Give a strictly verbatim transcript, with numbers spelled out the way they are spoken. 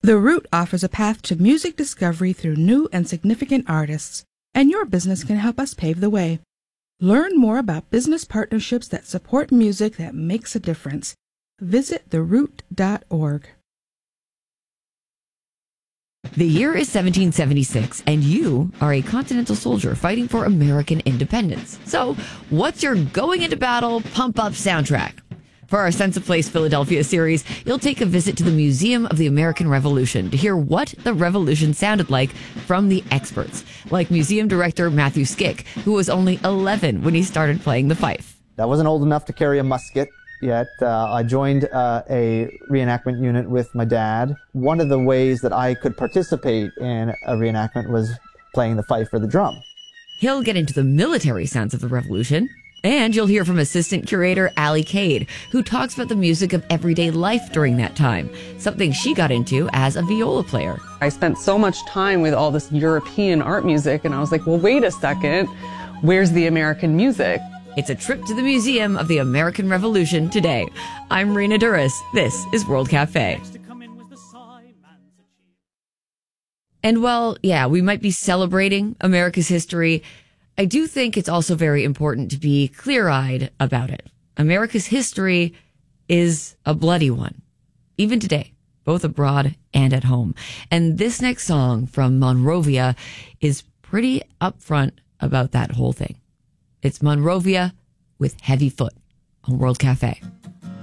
The Root offers a path to music discovery through new and significant artists, and your business can help us pave the way. Learn more about business partnerships that support music that makes a difference. Visit the root dot org. The year is seventeen seventy-six, and you are a Continental soldier fighting for American independence. So, what's your going into battle pump-up soundtrack? For our Sense of Place Philadelphia series, you'll take a visit to the Museum of the American Revolution to hear what the revolution sounded like from the experts, like museum director Matthew Skick, who was only eleven when he started playing the fife. I wasn't old enough to carry a musket yet. Uh, I joined uh, a reenactment unit with my dad. One of the ways that I could participate in a reenactment was playing the fife or the drum. He'll get into the military sounds of the revolution. And you'll hear from assistant curator Allie Cade, who talks about the music of everyday life during that time, something she got into as a viola player. I spent so much time with all this European art music, and I was like, well, wait a second, where's the American music? It's a trip to the Museum of the American Revolution today. I'm Rena Duras. This is World Cafe. And while, yeah, we might be celebrating America's history, I do think it's also very important to be clear-eyed about it. America's history is a bloody one, even today, both abroad and at home. And this next song from Monrovia is pretty upfront about that whole thing. It's Monrovia with Heavy Foot on World Cafe.